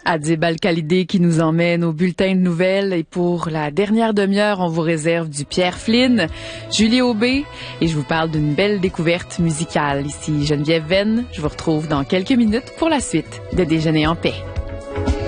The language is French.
Adib Al-Khalidé qui nous emmène au bulletin de nouvelles. Et pour la dernière demi-heure, on vous réserve du Pierre Flynn, Julie Aubé, et je vous parle d'une belle découverte musicale. Ici Geneviève Venn, je vous retrouve dans quelques minutes pour la suite de Déjeuner en paix.